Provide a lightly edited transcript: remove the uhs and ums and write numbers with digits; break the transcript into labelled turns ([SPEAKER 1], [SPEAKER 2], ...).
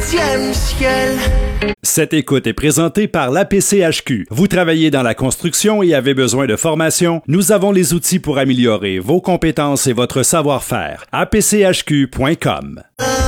[SPEAKER 1] septième ciel.
[SPEAKER 2] Cette écoute est présentée par l'APCHQ. Vous travaillez dans la construction et avez besoin de formation? Nous avons les outils pour améliorer vos compétences et votre savoir-faire. apchq.com.